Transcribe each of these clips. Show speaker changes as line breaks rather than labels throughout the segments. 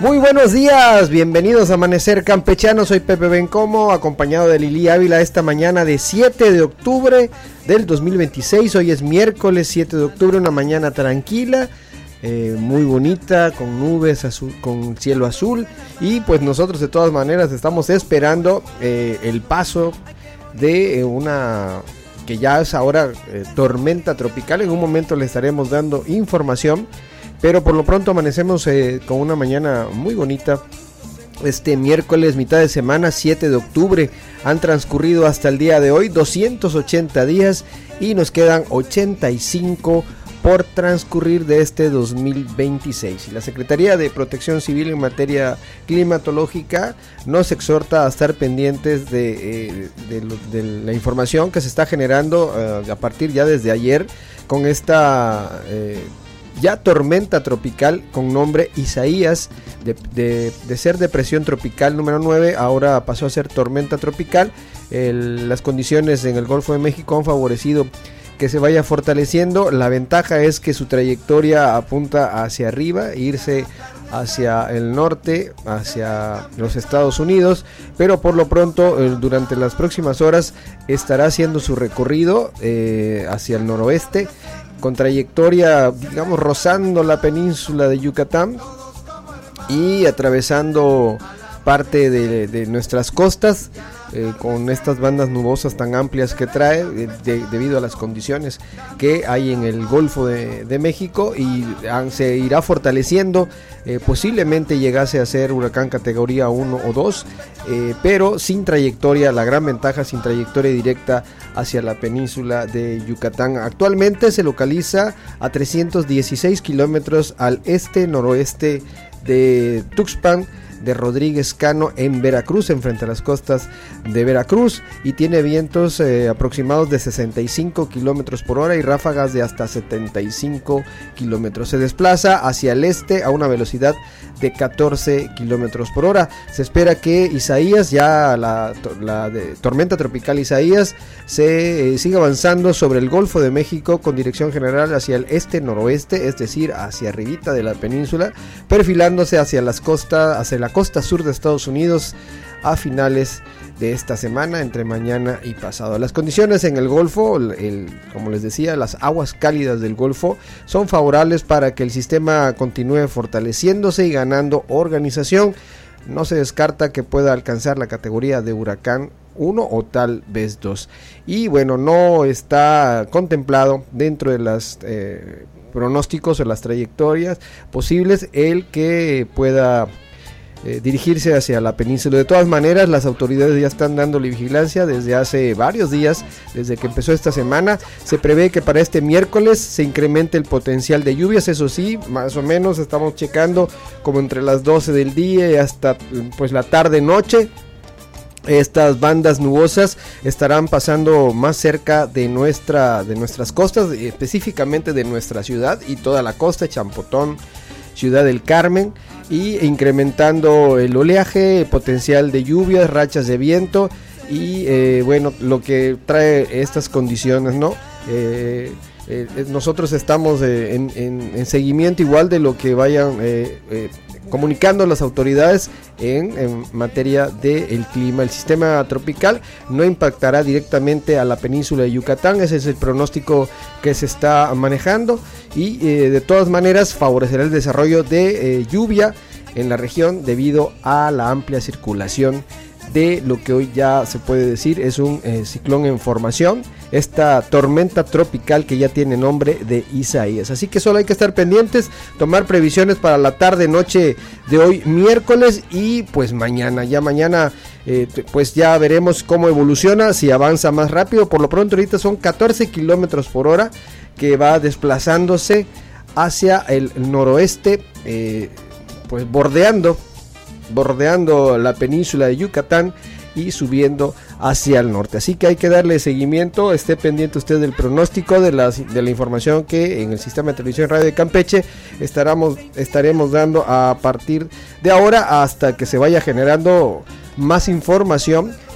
Muy buenos días, bienvenidos a Amanecer Campechano, soy Pepe Bencomo, acompañado de Lili Ávila esta mañana de 7 de octubre del 2026, hoy es miércoles 7 de octubre, una mañana tranquila, muy bonita, con nubes, con cielo azul, y pues nosotros de todas maneras estamos esperando el paso de una que ya es ahora tormenta tropical. En un momento le estaremos dando información, pero por lo pronto amanecemos con una mañana muy bonita. Este miércoles, mitad de semana, 7 de octubre, han transcurrido hasta el día de hoy 280 días y nos quedan 85 por transcurrir de este 2026. Y la Secretaría de Protección Civil en materia climatológica nos exhorta a estar pendientes de la información que se está generando a partir ya desde ayer con esta ya tormenta tropical con nombre Isaías, de ser depresión tropical número 9, ahora pasó a ser tormenta tropical. Las condiciones en el Golfo de México han favorecido que se vaya fortaleciendo. La ventaja es que su trayectoria apunta hacia arriba, irse hacia el norte, hacia los Estados Unidos, pero por lo pronto durante las próximas horas estará haciendo su recorrido hacia el noroeste, con trayectoria, digamos, rozando la península de Yucatán y atravesando parte de nuestras costas, con estas bandas nubosas tan amplias que trae debido a las condiciones que hay en el Golfo de México, y se irá fortaleciendo, posiblemente llegase a ser huracán categoría 1 o 2, pero sin trayectoria, la gran ventaja, sin trayectoria directa hacia la península de Yucatán. Actualmente se localiza a 316 kilómetros al este-noroeste de Tuxpan de Rodríguez Cano en Veracruz, enfrente a las costas de Veracruz, y tiene vientos aproximados de 65 kilómetros por hora y ráfagas de hasta 75 kilómetros. Se desplaza hacia el este a una velocidad de 14 kilómetros por hora. Se espera que Isaías, ya la tormenta tropical Isaías, se siga avanzando sobre el Golfo de México con dirección general hacia el este-noroeste, es decir, hacia arribita de la península, perfilándose hacia la costa sur de Estados Unidos a finales de esta semana, entre mañana y pasado. Las condiciones en el Golfo, como les decía, las aguas cálidas del Golfo son favorables para que el sistema continúe fortaleciéndose y ganando organización. No se descarta que pueda alcanzar la categoría de huracán 1 o tal vez 2. Y bueno, no está contemplado dentro de las pronósticos o las trayectorias posibles el que pueda dirigirse hacia la península. De todas maneras, las autoridades ya están dándole vigilancia desde hace varios días, desde que empezó esta semana. Se prevé que para este miércoles se incremente el potencial de lluvias, eso sí, más o menos estamos checando como entre las 12 del día y hasta pues la tarde-noche. Estas bandas nubosas estarán pasando más cerca de nuestras costas, específicamente de nuestra ciudad y toda la costa, Champotón, Ciudad del Carmen, y incrementando el oleaje, potencial de lluvias, rachas de viento y bueno, lo que trae estas condiciones, ¿no? Nosotros estamos en seguimiento igual de lo que vayan comunicando las autoridades en materia del clima. El sistema tropical no impactará directamente a la península de Yucatán, ese es el pronóstico que se está manejando, y de todas maneras favorecerá el desarrollo de lluvia en la región debido a la amplia circulación de lo que hoy ya se puede decir es un ciclón en formación, esta tormenta tropical que ya tiene nombre de Isaías. Así que solo hay que estar pendientes, tomar previsiones para la tarde noche de hoy miércoles, y pues mañana pues ya veremos cómo evoluciona, si avanza más rápido. Por lo pronto ahorita son 14 kilómetros por hora que va desplazándose hacia el noroeste, pues bordeando la península de Yucatán y subiendo hacia el norte. Así que hay que darle seguimiento, esté pendiente usted del pronóstico, de la información que en el sistema de televisión radio de Campeche estaremos dando a partir de ahora hasta que se vaya generando más información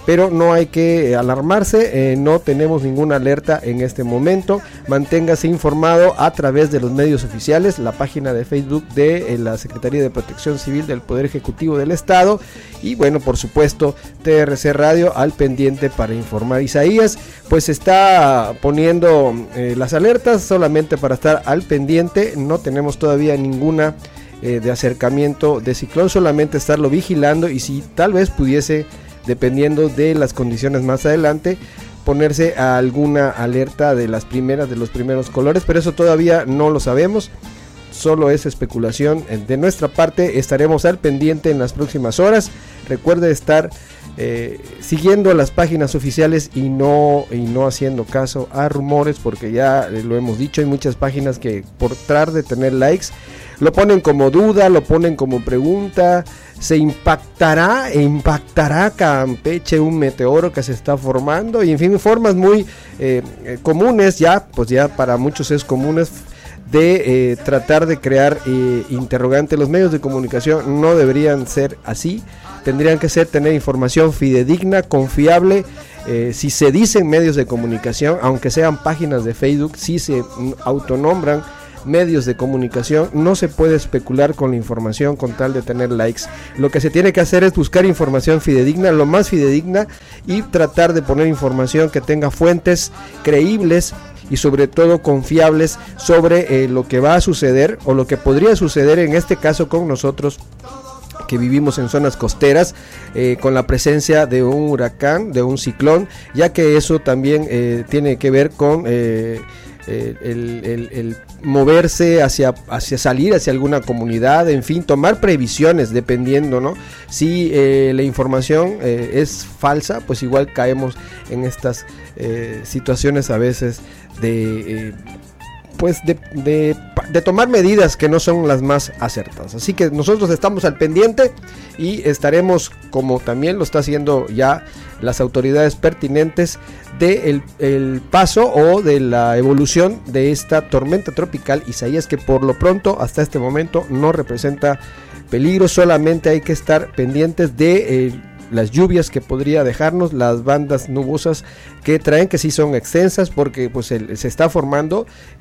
pero no hay que alarmarse, no tenemos ninguna alerta en este momento. Manténgase informado a través de los medios oficiales, la página de Facebook de la Secretaría de Protección Civil del Poder Ejecutivo del Estado, y bueno, por supuesto, TRC Radio al pendiente para informar. Isaías pues está poniendo las alertas solamente para estar al pendiente. No tenemos todavía ninguna de acercamiento de ciclón, solamente estarlo vigilando, y si tal vez pudiese, dependiendo de las condiciones más adelante, ponerse a alguna alerta de los primeros colores, pero eso todavía no lo sabemos, solo es especulación de nuestra parte. Estaremos al pendiente en las próximas horas. Recuerde estar siguiendo las páginas oficiales y no haciendo caso a rumores, porque ya lo hemos dicho, hay muchas páginas que por tratar de tener likes lo ponen como duda, lo ponen como pregunta. ¿Se impactará Campeche un meteoro que se está formando? Y en fin, formas muy comunes ya para muchos es comunes de tratar de crear interrogantes. Los medios de comunicación no deberían ser así, tendrían que tener información fidedigna, confiable. Si se dicen medios de comunicación, aunque sean páginas de Facebook, si se autonombran medios de comunicación, no se puede especular con la información con tal de tener likes. Lo que se tiene que hacer es buscar información fidedigna, lo más fidedigna, y tratar de poner información que tenga fuentes creíbles y sobre todo confiables sobre lo que va a suceder o lo que podría suceder en este caso con nosotros que vivimos en zonas costeras, con la presencia de un huracán, de un ciclón, ya que eso también tiene que ver con el moverse hacia salir hacia alguna comunidad, en fin, tomar previsiones dependiendo, ¿no? Si la información es falsa, pues igual caemos en estas situaciones a veces de tomar medidas que no son las más acertadas. Así que nosotros estamos al pendiente y estaremos, como también lo está haciendo ya las autoridades pertinentes, de el paso o de la evolución de esta tormenta tropical Isaías, que por lo pronto hasta este momento no representa peligro. Solamente hay que estar pendientes de las lluvias que podría dejarnos, las bandas nubosas que traen, que sí son extensas, porque pues se está formando,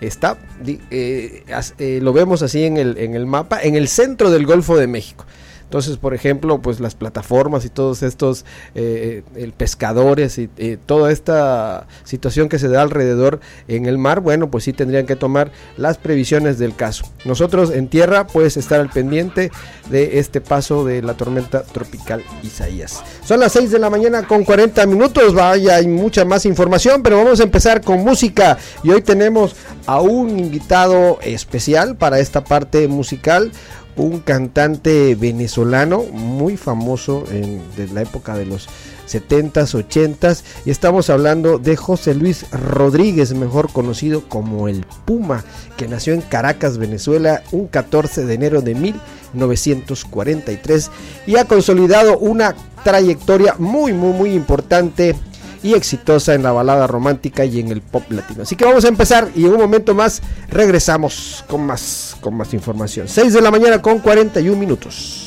lo vemos así en el mapa, en el centro del Golfo de México. Entonces, por ejemplo, pues las plataformas y todos estos pescadores y toda esta situación que se da alrededor en el mar, bueno, pues sí tendrían que tomar las previsiones del caso. Nosotros en tierra, pues estar al pendiente de este paso de la tormenta tropical Isaías. Son las 6 de la mañana con 40 minutos, vaya, hay mucha más información, pero vamos a empezar con música. Y hoy tenemos a un invitado especial para esta parte musical, un cantante venezolano muy famoso de la época de los 70s, 80s, y estamos hablando de José Luis Rodríguez, mejor conocido como el Puma, que nació en Caracas, Venezuela, un 14 de enero de 1943 y ha consolidado una trayectoria muy importante y exitosa en la balada romántica y en el pop latino. Así que vamos a empezar y en un momento más regresamos con más información. 6 de la mañana con 41 minutos.